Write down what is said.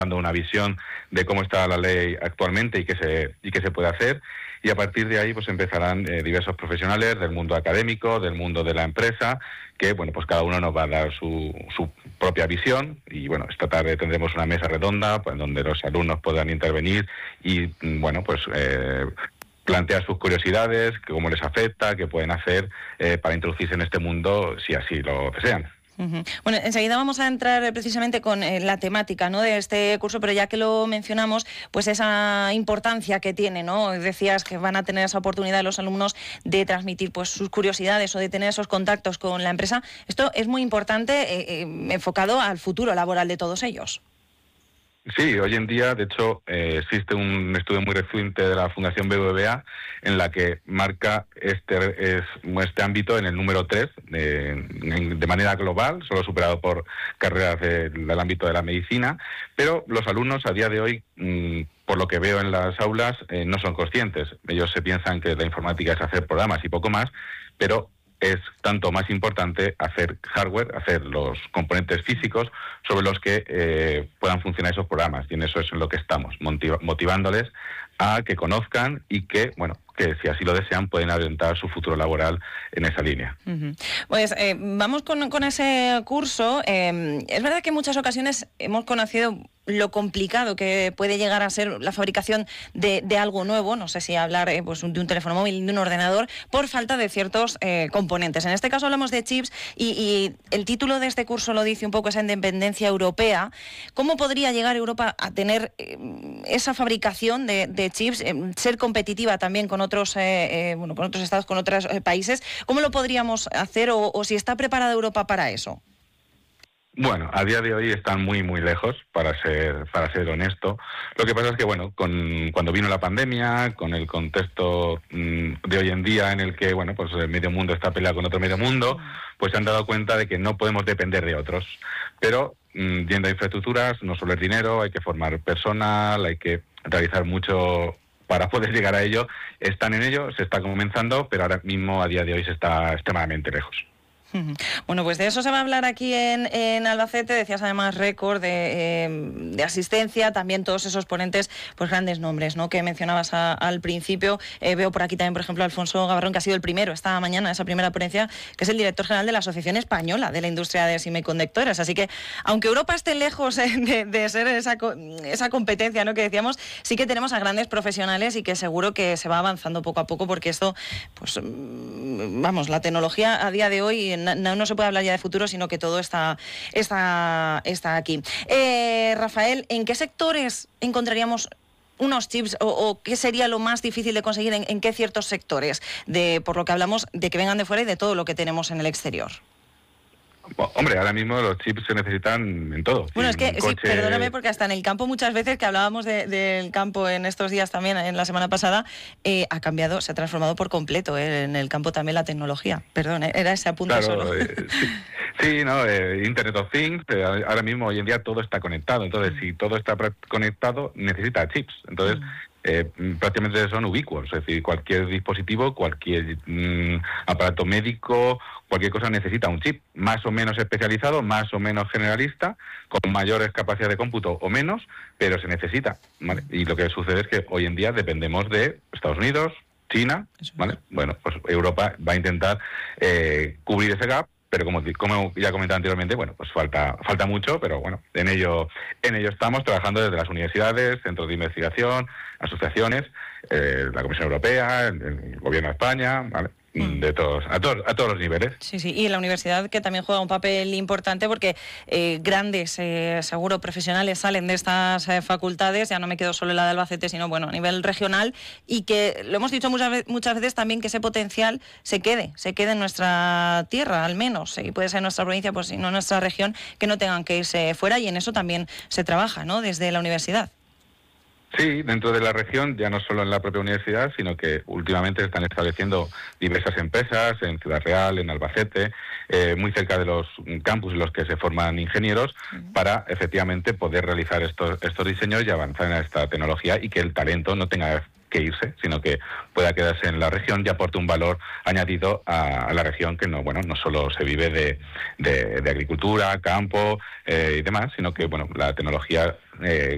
dando una visión de cómo está la ley actualmente y qué se puede hacer. Y a partir de ahí pues empezarán diversos profesionales del mundo académico, del mundo de la empresa, que bueno, pues cada uno nos va a dar su propia visión. Y bueno, esta tarde tendremos una mesa redonda pues, donde los alumnos puedan intervenir y bueno, pues plantear sus curiosidades, cómo les afecta, qué pueden hacer para introducirse en este mundo si así lo desean. Bueno, enseguida vamos a entrar precisamente con la temática, ¿no?, de este curso, pero ya que lo mencionamos, pues esa importancia que tiene, ¿no? Decías que van a tener esa oportunidad los alumnos de transmitir pues sus curiosidades o de tener esos contactos con la empresa. Esto es muy importante enfocado al futuro laboral de todos ellos. Sí, hoy en día, de hecho, existe un estudio muy reciente de la Fundación BBVA en la que marca este ámbito en el número 3 de manera global, solo superado por carreras del ámbito de la medicina, pero los alumnos a día de hoy, por lo que veo en las aulas, no son conscientes. Ellos se piensan que la informática es hacer programas y poco más, pero es tanto más importante hacer hardware, hacer los componentes físicos sobre los que puedan funcionar esos programas. Y en eso es en lo que estamos, motivándoles a que conozcan y que, bueno, que si así lo desean pueden orientar su futuro laboral en esa línea. Pues vamos con ese curso. Es verdad que en muchas ocasiones hemos conocido lo complicado que puede llegar a ser la fabricación de algo nuevo, no sé si hablar pues de un teléfono móvil, de un ordenador, por falta de ciertos componentes. En este caso hablamos de chips y el título de este curso lo dice un poco, esa independencia europea. ¿Cómo podría llegar Europa a tener esa fabricación de chips, ser competitiva también con otros con otros estados, con otros países? ¿Cómo lo podríamos hacer o si está preparada Europa para eso? Bueno, a día de hoy están muy lejos, para ser honesto. Lo que pasa es que, bueno, cuando vino la pandemia, con el contexto de hoy en día en el que, bueno, pues el medio mundo está peleado con otro medio mundo, pues se han dado cuenta de que no podemos depender de otros. Pero, yendo a infraestructuras, no solo es dinero, hay que formar personal, hay que realizar mucho para poder llegar a ello. Están en ello, se está comenzando, pero ahora mismo, a día de hoy, se está extremadamente lejos. Bueno, pues de eso se va a hablar aquí en Albacete. Decías además récord de asistencia, también todos esos ponentes, pues grandes nombres, ¿no?, que mencionabas al principio. Veo por aquí también, por ejemplo, a Alfonso Gavarrón, que ha sido el primero esta mañana, esa primera ponencia, que es el director general de la Asociación Española de la Industria de Semiconductores. Así que, aunque Europa esté lejos de ser esa competencia, ¿no?, que decíamos, sí que tenemos a grandes profesionales y que seguro que se va avanzando poco a poco, porque esto, pues vamos, la tecnología a día de hoy no se puede hablar ya de futuro, sino que todo está aquí. Rafael, ¿en qué sectores encontraríamos unos chips o qué sería lo más difícil de conseguir en qué ciertos sectores, por lo que hablamos de que vengan de fuera y de todo lo que tenemos en el exterior? Hombre, ahora mismo los chips se necesitan en todo. Bueno, es que, sí, perdóname, porque hasta en el campo muchas veces, que hablábamos del campo en estos días también, en la semana pasada, ha cambiado, se ha transformado por completo en el campo también la tecnología. Perdón, era ese apunte claro, solo. Sí, no, Internet of Things, ahora mismo, hoy en día, todo está conectado. Entonces, si todo está conectado, necesita chips. Entonces, prácticamente son ubicuos, es decir, cualquier dispositivo, cualquier aparato médico, cualquier cosa necesita un chip, más o menos especializado, más o menos generalista, con mayores capacidades de cómputo o menos, pero se necesita, ¿vale? Y lo que sucede es que hoy en día dependemos de Estados Unidos, China, ¿vale? Bueno, pues Europa va a intentar cubrir ese gap, pero como ya comentaba anteriormente, bueno, pues falta mucho, pero bueno, en ello estamos trabajando desde las universidades, centros de investigación, asociaciones, la Comisión Europea, el Gobierno de España, ¿vale? De todos, a todos los niveles. Sí, y en la universidad, que también juega un papel importante, porque grandes, seguro, profesionales salen de estas facultades, ya no me quedo solo en la de Albacete, sino bueno, a nivel regional, y que lo hemos dicho muchas veces también, que ese potencial se quede en nuestra tierra, al menos, y puede ser en nuestra provincia, pues si no en nuestra región, que no tengan que irse fuera, y en eso también se trabaja, ¿no?, desde la universidad. Sí, dentro de la región, ya no solo en la propia universidad, sino que últimamente se están estableciendo diversas empresas en Ciudad Real, en Albacete, muy cerca de los campus en los que se forman ingenieros, para efectivamente poder realizar estos diseños y avanzar en esta tecnología, y que el talento no tenga que irse, sino que pueda quedarse en la región y aporte un valor añadido a la región, que no solo se vive de agricultura, campo y demás, sino que bueno, la tecnología